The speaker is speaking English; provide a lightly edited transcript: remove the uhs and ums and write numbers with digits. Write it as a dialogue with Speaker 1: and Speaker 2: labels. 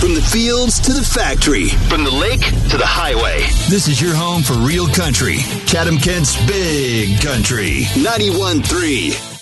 Speaker 1: From the fields to the factory, from the lake to the highway. This is your home for real country. Chatham-Kent's Big Country. 91.3